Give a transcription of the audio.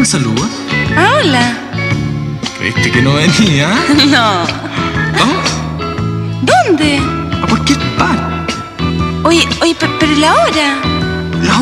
me saluda? Ah, hola. ¿Creíste que no venía? No. ¿Vamos? ¿Dónde? ¿A por qué par? Oye, pero ¿y la hora?